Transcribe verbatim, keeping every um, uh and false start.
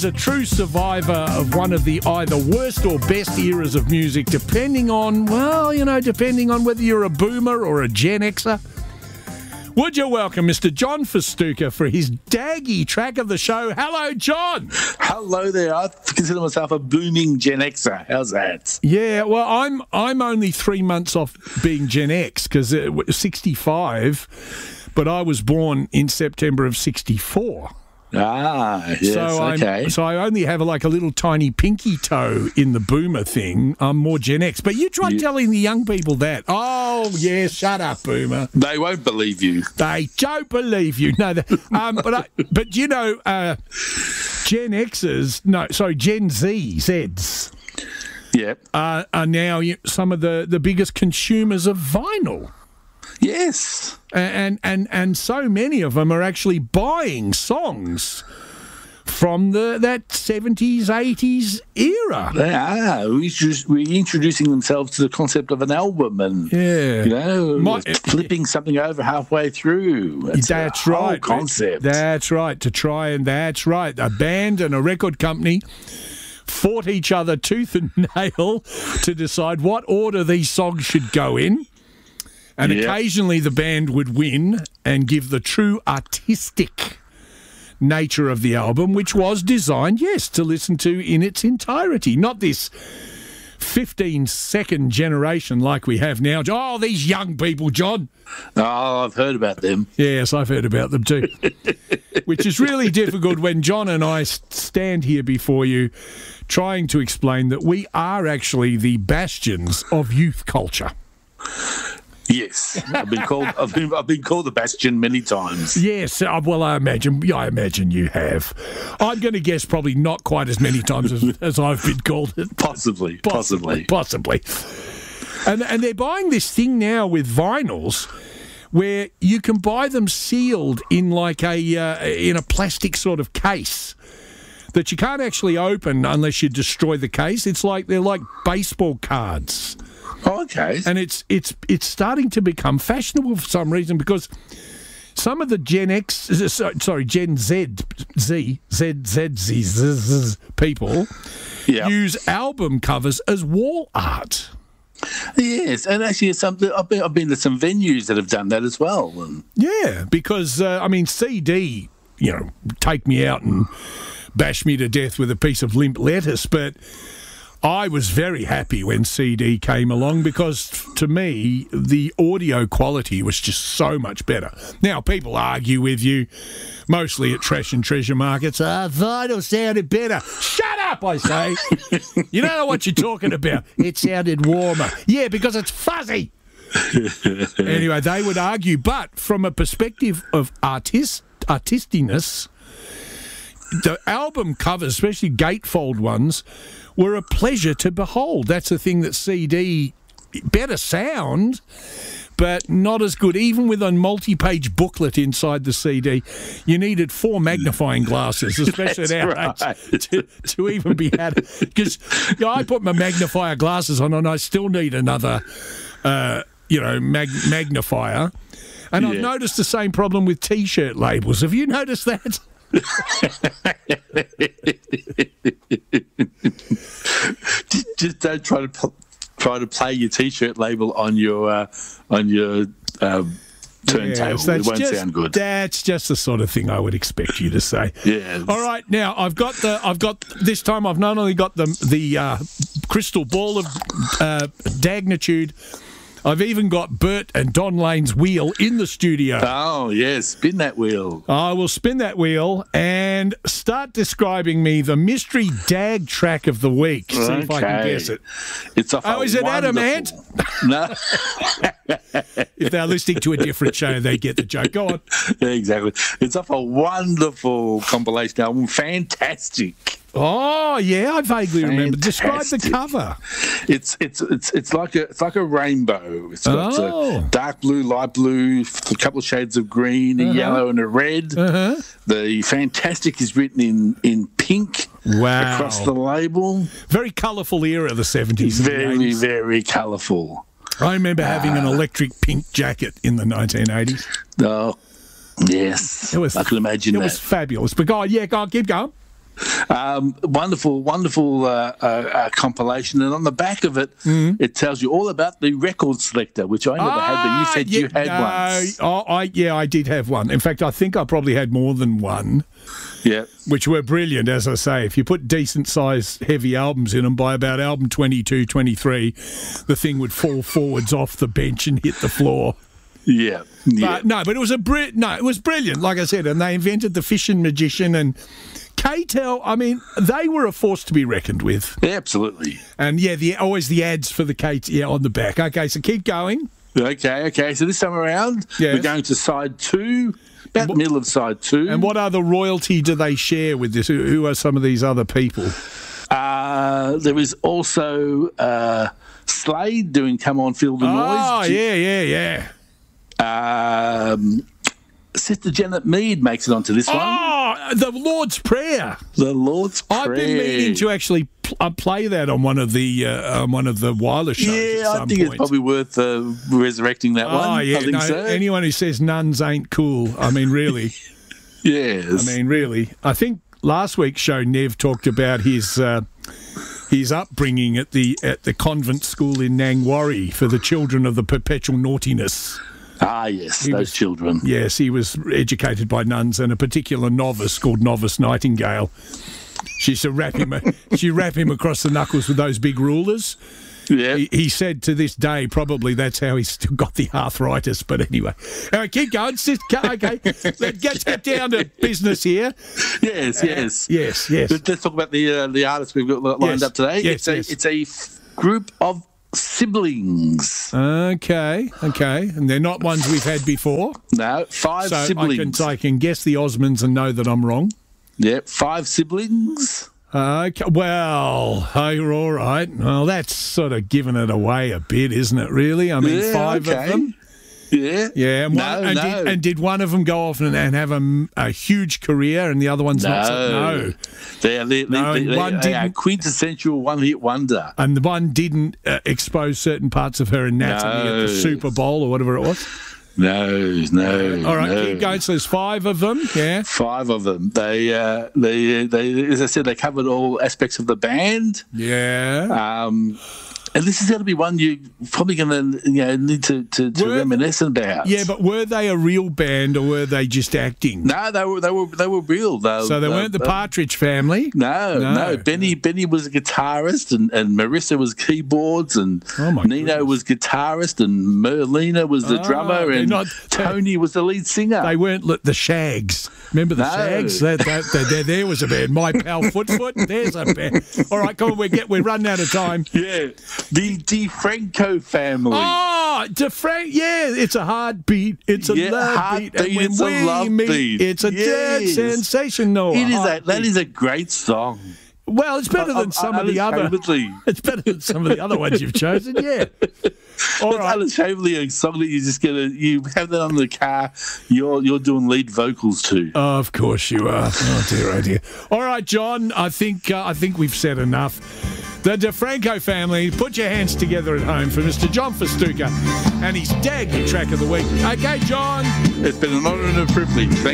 A true survivor of one of the either worst or best eras of music, depending on, well, you know, depending on whether you're a boomer or a Gen Xer. Would you welcome Mister John Festuca for his Daggy track of the show? Hello, John. Hello there. I consider myself a booming Gen Xer. How's that? Yeah, well, I'm I'm only three months off being Gen X because it was sixty-five, but I was born in September of sixty-four. Ah, yes, so okay. I'm, so I only have like a little tiny pinky toe in the boomer thing. I'm more Gen X. But you try Yeah. telling the young people that. Oh, yeah, shut up, boomer. They won't believe you. They don't believe you. No, they, um, but I, but you know, uh, Gen Xers, no, sorry, Gen Z, Zs, Yep. uh, are now you- some of the, the biggest consumers of vinyl. Yes. And, and and so many of them are actually buying songs from the that seventies, eighties era. They are. We're just- we're introducing themselves to the concept of an album and, Yeah. you know, My- flipping something over halfway through. That's, That's a whole right. concept. That's right. To try and that's right. A band and a record company fought each other tooth and nail to decide what order these songs should go in. And Yep. occasionally the band would win and give the true artistic nature of the album, which was designed, yes, to listen to in its entirety. Not this fifteen-second generation like we have now. Oh, these young people, John. Oh, I've heard about them. Yes, I've heard about them too. Which is really difficult when John and I s- stand here before you trying to explain that we are actually the bastions of youth culture. Yes, I've been called. I've been. I've been called the Bastion many times. Yes, uh, well, I imagine. I imagine you have. I'm going to guess probably not quite as many times as, as I've been called it. Possibly, possibly. Possibly. And and they're buying this thing now with vinyls, where you can buy them sealed in like a uh, in a plastic sort of case that you can't actually open unless you destroy the case. It's like they're like baseball cards. Oh, okay. And it's it's it's starting to become fashionable for some reason because some of the Gen X, sorry, Gen Z, Z, Z, Z, Z, Z, Z people Yeah. use album covers as wall art. Yes, and actually, some, I've, been, I've been to some venues that have done that as well. And Yeah, because, uh, I mean, C D, you know, take me out and bash me to death with a piece of limp lettuce, but I was very happy when C D came along because, to me, the audio quality was just so much better. Now, people argue with you, mostly at trash and treasure markets, ah, vinyl sounded better. Shut up, I say. You don't know what you're talking about. It sounded warmer. Yeah, because it's fuzzy. Anyway, they would argue, but from a perspective of artist artistiness, the album covers, especially gatefold ones, were a pleasure to behold. That's the thing that C D, better sound, but not as good. Even with a multi-page booklet inside the C D, you needed four magnifying glasses, especially at our That's age, right. to, to even be had. Because you know, I put my magnifier glasses on and I still need another, uh, you know, mag- magnifier. And I've Yeah. noticed the same problem with T-shirt labels. Have you noticed that? just, just don't try to pl- try to play your T-shirt label on your uh, on your um, turntable. Yes, it that's won't just, sound good. That's just the sort of thing I would expect you to say. Yes. All right, now I've got the. I've got this time. I've not only got the the uh, crystal ball of uh, dagnitude. I've even got Bert and Don Lane's wheel in the studio. Oh yes, spin that wheel. I will spin that wheel and start describing me the mystery dag track of the week. See if I can Okay. guess it. It's off. Oh, a is it Adam Ant? wonderful- No. If they're listening to a different show, they get the joke. Go on. Exactly. It's off a wonderful compilation album. Fantastic. Oh yeah, I vaguely remember. Describe the Fantastic. cover. It's it's it's it's like a it's like a rainbow. It's got Oh. a dark blue, light blue, a couple of shades of green, a yellow, and a red. Uh-huh. The Fantastic is written in in pink Wow. across the label. Very colourful era of the seventies. and the Very eighties. very colourful. I remember having an electric pink jacket in the nineteen eighties. Oh yes, It was. I can imagine It that. was fabulous. But go on, yeah, go on, keep going. Um, wonderful, wonderful uh, uh, uh, compilation, and on the back of it, mm. it tells you all about the record selector, which I never ah, had, but you said yeah, you had no, one. Oh, I yeah, I did have one. In fact, I think I probably had more than one. Yeah, which were brilliant, as I say. If you put decent-sized, heavy albums in them, by about album twenty-two, twenty-three, the thing would fall forwards off the bench and hit the floor. Yeah, yeah. But, no, but it was a bri- no, it was brilliant, like I said, and they invented the Fission Magician and K T E L. I mean, they were a force to be reckoned with. Yeah, absolutely. And yeah, the always the ads for the K T E L on the back. Okay, so keep going. Okay, okay. So this time around, yes. we're going to side two. About the middle of side two. And what other royalty do they share with this? Who, who are some of these other people? Uh, there is also uh, Slade doing Come On Feel the Noise. Oh, yeah, yeah, yeah. Um, Sister Janet Mead makes it onto this oh, one. Oh, the Lord's Prayer. The Lord's Prayer. I've been meaning to actually pl- uh, play that on one of the uh, on one of the wireless shows. Yeah, at some I think point. It's probably worth uh, resurrecting that oh, one. Oh yeah, I think no, so. Anyone who says nuns ain't cool, I mean, really. Yes. I mean, really. I think last week's show, Nev talked about his uh, his upbringing at the at the convent school in Nangwarry for the children of the perpetual naughtiness. Ah, yes, he those was, children. Yes, he was educated by nuns and a particular novice called Novice Nightingale. She used to wrap him, she wrap him across the knuckles with those big rulers. Yeah. He, he said to this day, probably that's how he still got the arthritis. But anyway, all right, keep going. Sis, okay, let's get down to business here. Yes, yes, uh, yes, yes. Let's talk about the uh, the artists we've got lined yes. up today. Yes, it's a yes. it's a f- group of siblings. Okay, okay, and they're not ones we've had before. No, five so siblings. I can, I can guess the Osmonds and know that I'm wrong. Yeah, five siblings. Okay, well, oh, you're all right. Well, that's sort of giving it away a bit, isn't it, really? I mean, yeah, five okay. of them. Yeah. Yeah, and, no, one, and, no. did, and did one of them go off and, and have a, a huge career and the other one's no. not? So, no. They're, they're, no, they're, one they are quintessential one-hit wonder. And the one didn't uh, expose certain parts of her anatomy no. at the Super Bowl or whatever it was? No, no. All right, no. keep going. So there's five of them, yeah? Five of them. They, uh, they, they, as I said, they covered all aspects of the band. Yeah. Um, and this is going to be one you're probably going to you know, need to, to, to were, reminisce about. Yeah, but were they a real band or were they just acting? No, they were they were they were real. They, so they, they weren't the Partridge Family. No, no, no. Benny Benny was a guitarist, and, and Marissa was keyboards, and oh my Nino goodness. was guitarist, and Merlina was the oh, drummer, and not, Tony was the lead singer. They weren't the Shags. Remember the no. Shags? That, that, that, there, there was a band. My Pal Foot Foot. There's a band. All right, come on, we're get we're running out of time. Yeah, the DeFranco family. Oh, DeFranco. Yeah, it's a hard beat. It's a yeah, love beat. beat. And when it's we a love meet, beat. It's a yes. dead sensation. No, it is a, that is a great song. Well, it's better than some of the other. It's better than some of the other ones you've chosen. Yeah. All right. Unashamedly, a song that you just gonna you have that on the car. You're you're doing lead vocals to. Oh, of course you are. Oh dear, oh dear. All right, John. I think uh, I think we've said enough. The DeFranco family. Put your hands together at home for Mister John Festuca and his Daggy track of the week. Okay, John. It's been an honour and a privilege. Thank